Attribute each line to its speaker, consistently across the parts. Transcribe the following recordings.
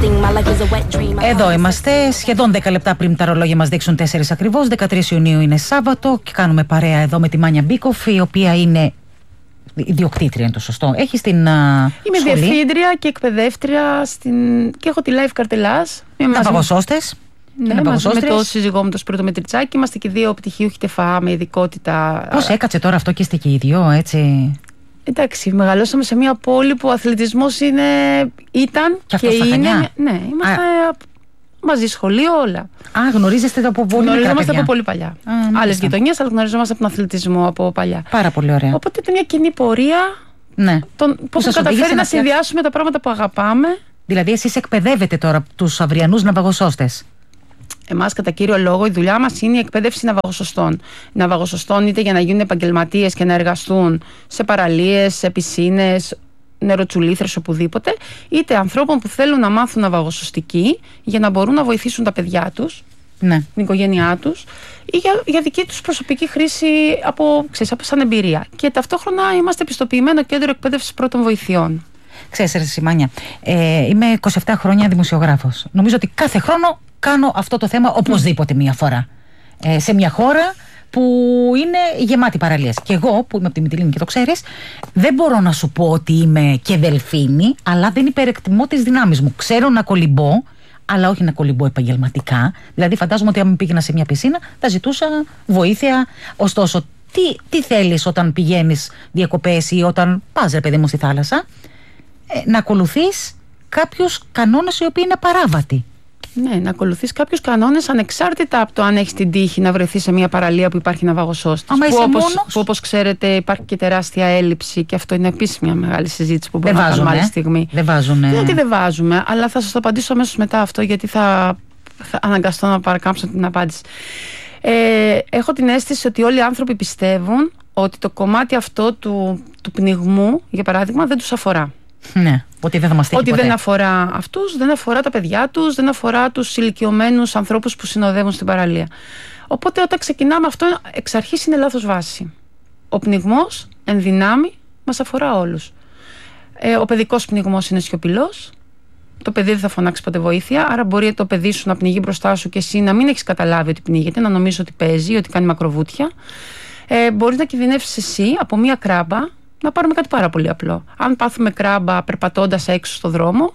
Speaker 1: Εδώ είμαστε, σχεδόν 10 λεπτά πριν τα ρολόγια μας δείξουν 4 ακριβώς. 13 Ιουνίου είναι Σάββατο και κάνουμε παρέα εδώ με τη Μάνια Μπίκοφ, η οποία είναι ιδιοκτήτρια, είναι το σωστό. Έχει την
Speaker 2: Είμαι
Speaker 1: σχολή.
Speaker 2: Διευθύντρια και εκπαιδεύτρια και έχω τη Life Καρτελάς.
Speaker 1: Ναυαγοσώστες.
Speaker 2: Ναι, μαζί με το σύζυγό μου, το Σπύρο Μετριτσάκη. Είμαστε και δύο πτυχιούχοι ΤΕΦΑ με ειδικότητα.
Speaker 1: Πώς έκατσε τώρα αυτό και είστε και οι δυο, έτσι?
Speaker 2: Εντάξει, μεγαλώσαμε σε μια πόλη που ο αθλητισμός ήταν
Speaker 1: και είναι.
Speaker 2: Ναι, είμαστε μαζί, σχολείο, όλα.
Speaker 1: Γνωρίζεστε από πολύ μικρά
Speaker 2: Γνωριζόμαστε
Speaker 1: παιδιά.
Speaker 2: από πολύ παλιά. Άλλες γειτονιές, αλλά γνωριζόμαστε από τον αθλητισμό από παλιά.
Speaker 1: Πάρα πολύ ωραία.
Speaker 2: Οπότε ήταν μια κοινή πορεία.
Speaker 1: Ναι.
Speaker 2: Πώς θα καταφέρει να συνδυάσουμε τα πράγματα που αγαπάμε.
Speaker 1: Δηλαδή, εσείς εκπαιδεύετε τώρα τους αυριανούς ναυαγοσώστες.
Speaker 2: Εμάς, κατά κύριο λόγο, η δουλειά μας είναι η εκπαίδευση ναυαγοσωστών. Ναυαγοσωστών είτε για να γίνουν επαγγελματίες και να εργαστούν σε παραλίες, σε πισίνες, νεροτσουλήθρες, οπουδήποτε, είτε ανθρώπων που θέλουν να μάθουν ναυαγοσωστική για να μπορούν να βοηθήσουν τα παιδιά τους,
Speaker 1: ναι,
Speaker 2: την οικογένειά τους, ή για δική τους προσωπική χρήση από σαν εμπειρία. Και ταυτόχρονα είμαστε πιστοποιημένο κέντρο εκπαίδευσης πρώτων βοηθειών.
Speaker 1: Ξέρεις, Μάνια, είμαι 27 χρόνια δημοσιογράφος. Νομίζω ότι κάθε χρόνο κάνω αυτό το θέμα οπωσδήποτε μία φορά. Σε μια χώρα που είναι γεμάτη παραλίες. Και εγώ, που είμαι από τη Μυτιλήνη και το ξέρεις, δεν μπορώ να σου πω ότι είμαι και δελφίνη, αλλά δεν υπερεκτιμώ τις δυνάμεις μου. Ξέρω να κολυμπώ, αλλά όχι να κολυμπώ επαγγελματικά. Δηλαδή, φαντάζομαι ότι αν πήγαινα σε μια πισίνα, θα ζητούσα βοήθεια. Ωστόσο, τι θέλεις όταν πηγαίνεις διακοπές ή όταν πας, ρε παιδί μου, στη θάλασσα? Να ακολουθείς κάποιους κανόνες οι οποίοι είναι παράβατοι.
Speaker 2: Ναι, να ακολουθείς κάποιους κανόνες ανεξάρτητα από το αν έχεις την τύχη να βρεθείς σε μια παραλία που υπάρχει ναυαγοσώστης. Που όπως ξέρετε υπάρχει και τεράστια έλλειψη, και αυτό είναι επίσης μια μεγάλη συζήτηση που μπορούμε να κάνουμε άλλη στιγμή.
Speaker 1: Δεν βάζουμε.
Speaker 2: Δεν ότι δεν βάζουμε, αλλά θα σας το απαντήσω αμέσως μετά αυτό, γιατί θα αναγκαστώ να παρακάμψω την απάντηση. Έχω την αίσθηση ότι όλοι οι άνθρωποι πιστεύουν ότι το κομμάτι αυτό του πνιγμού, για παράδειγμα, δεν τους αφορά.
Speaker 1: Ναι, ότι δεν θα μας τύχει ποτέ.
Speaker 2: Δεν αφορά αυτούς, δεν αφορά τα παιδιά τους, δεν αφορά τους ηλικιωμένους ανθρώπους που συνοδεύουν στην παραλία. Οπότε όταν ξεκινάμε αυτό, εξ αρχής είναι λάθος βάση. Ο πνιγμός, εν δυνάμει, μας αφορά όλους. Ο παιδικός πνιγμός είναι σιωπηλός. Το παιδί δεν θα φωνάξει ποτέ βοήθεια, άρα μπορεί το παιδί σου να πνιγεί μπροστά σου και εσύ να μην έχεις καταλάβει ότι πνίγεται, να νομίζεις ότι παίζει, ότι κάνει μακροβούτια. Μπορείς να κινδυνεύσεις εσύ από μία κράμπα. Να πάρουμε κάτι πάρα πολύ απλό. Αν πάθουμε κράμπα περπατώντας έξω στο δρόμο,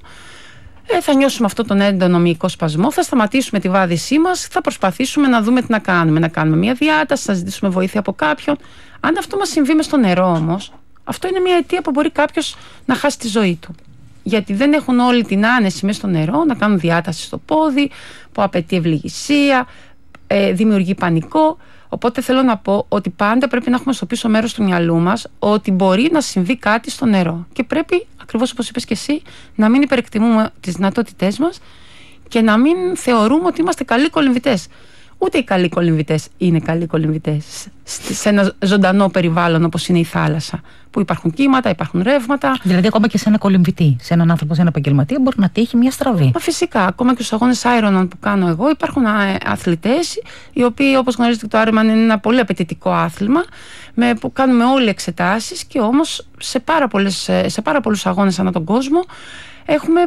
Speaker 2: θα νιώσουμε αυτόν τον έντονο μυϊκό σπασμό, θα σταματήσουμε τη βάδισή μας, θα προσπαθήσουμε να δούμε τι να κάνουμε. Να κάνουμε μια διάταση, να ζητήσουμε βοήθεια από κάποιον. Αν αυτό μας συμβεί μες στο νερό όμως, αυτό είναι μια αιτία που μπορεί κάποιος να χάσει τη ζωή του. Γιατί δεν έχουν όλοι την άνεση μες στο νερό να κάνουν διάταση στο πόδι, που απαιτεί ευληγησία, δημιουργεί πανικό. Οπότε θέλω να πω ότι πάντα πρέπει να έχουμε στο πίσω μέρος του μυαλού μας ότι μπορεί να συμβεί κάτι στο νερό. Και πρέπει, ακριβώς όπως είπες και εσύ, να μην υπερεκτιμούμε τις δυνατότητές μας και να μην θεωρούμε ότι είμαστε καλοί κολυμβητές. Ούτε οι καλοί κολυμβητές είναι καλοί κολυμβητές σε ένα ζωντανό περιβάλλον όπως είναι η θάλασσα, που υπάρχουν κύματα, υπάρχουν ρεύματα.
Speaker 1: Δηλαδή, ακόμα και σε ένα κολυμβητή, σε έναν άνθρωπο, σε ένα επαγγελματία, μπορεί να τύχει μια στραβή.
Speaker 2: Μα φυσικά, ακόμα και στους αγώνες Ironman που κάνω εγώ, υπάρχουν αθλητές, οι οποίοι, όπως γνωρίζετε, το Ironman είναι ένα πολύ απαιτητικό άθλημα, που κάνουμε όλοι εξετάσεις, και όμως σε πάρα πολλούς αγώνες ανά τον κόσμο έχουμε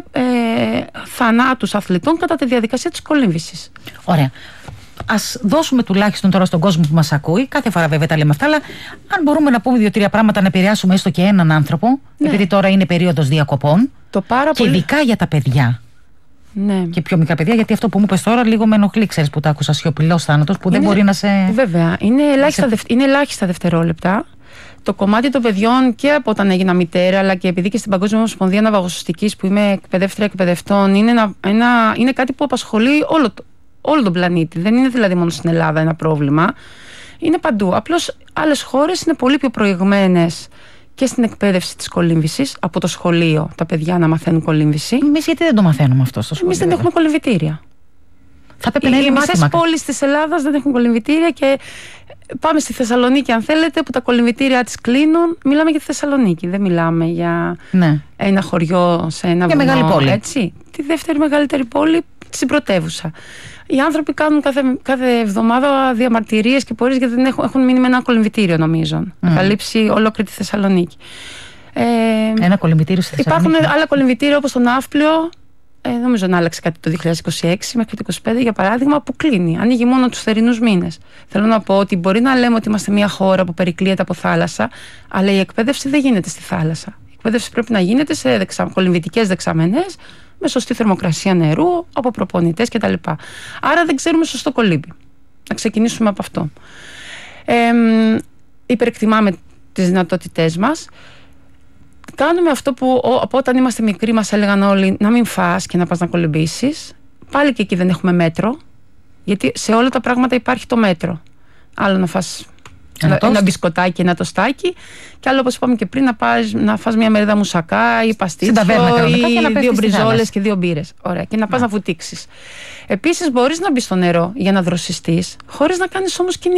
Speaker 2: θανάτους αθλητών κατά τη διαδικασία της κολύμβησης.
Speaker 1: Ωραία. Ας δώσουμε τουλάχιστον τώρα στον κόσμο που μας ακούει, κάθε φορά βέβαια τα λέμε αυτά, αλλά αν μπορούμε να πούμε 2-3 πράγματα, να επηρεάσουμε έστω και έναν άνθρωπο, ναι, επειδή τώρα είναι περίοδος διακοπών, και ειδικά για τα παιδιά.
Speaker 2: Ναι.
Speaker 1: Και πιο μικρά παιδιά, γιατί αυτό που μου είπες τώρα λίγο με ενοχλεί, ξέρεις, που τα άκουσα, σιωπηλός θάνατος, που δεν μπορεί να σε.
Speaker 2: Βέβαια, είναι ελάχιστα δευτερόλεπτα. Το κομμάτι των παιδιών, και από όταν έγινα μητέρα, αλλά και επειδή και στην Παγκόσμια Ομοσπονδία Ναυαγοσωστικής, που είμαι εκπαιδεύτρια εκπαιδευτών, είναι κάτι που απασχολεί όλο τον πλανήτη. Δεν είναι δηλαδή μόνο στην Ελλάδα ένα πρόβλημα. Είναι παντού. Απλώς άλλες χώρες είναι πολύ πιο προηγμένες και στην εκπαίδευση της κολύμβησης, από το σχολείο τα παιδιά να μαθαίνουν κολύμβηση.
Speaker 1: Εμείς γιατί δεν το μαθαίνουμε αυτό στο σχολείο?
Speaker 2: Εμείς δεν έχουμε κολυμβητήρια.
Speaker 1: Θα πρέπει να είναι μάθημα.
Speaker 2: Οι μισές πόλεις της Ελλάδας δεν έχουν κολυμβητήρια, και πάμε στη Θεσσαλονίκη, αν θέλετε, που τα κολυμβητήρια της κλείνουν. Μιλάμε για τη Θεσσαλονίκη, δεν μιλάμε για ένα χωριό σε ένα βουνό.
Speaker 1: Μεγάλη πόλη.
Speaker 2: Έτσι. Τη δεύτερη μεγαλύτερη πόλη στην πρωτεύουσα. Οι άνθρωποι κάνουν κάθε εβδομάδα διαμαρτυρίες και πορείες, γιατί δεν έχουν μείνει με ένα κολυμβητήριο, νομίζω, να καλύψει ολόκληρη τη Θεσσαλονίκη.
Speaker 1: Ένα κολυμβητήριο στη Θεσσαλονίκη.
Speaker 2: Υπάρχουν άλλα κολυμβητήρια όπως το Ναύπλιο, νομίζω να άλλαξε κάτι το 2026 μέχρι το 2025, για παράδειγμα, που κλείνει. Ανοίγει μόνο τους θερινούς μήνες. Θέλω να πω ότι μπορεί να λέμε ότι είμαστε μια χώρα που περικλείεται από θάλασσα, αλλά η εκπαίδευση δεν γίνεται στη θάλασσα. Η εκπαίδευση πρέπει να γίνεται σε κολυμβητικές δεξαμενές, με σωστή θερμοκρασία νερού, από προπονητές κτλ. Άρα δεν ξέρουμε σωστό κολύμπι. Να ξεκινήσουμε από αυτό. Υπερεκτιμάμε τις δυνατότητές μας. Κάνουμε αυτό που από όταν είμαστε μικροί μας έλεγαν όλοι, να μην φας και να πας να κολυμπήσεις. Πάλι και εκεί δεν έχουμε μέτρο, γιατί σε όλα τα πράγματα υπάρχει το μέτρο. Άλλο να φας ένα μπισκοτάκι, ένα τοστάκι, και άλλο, όπως είπαμε και πριν, να φας μια μερίδα μουσακά ή παστίτσιο ή 2 μπριζόλες και 2 μπύρες. Ωραία, και να πας να βουτήξεις. Επίσης μπορείς να μπεις στο νερό για να δροσιστείς, χωρίς να κάνεις όμως κινήσεις.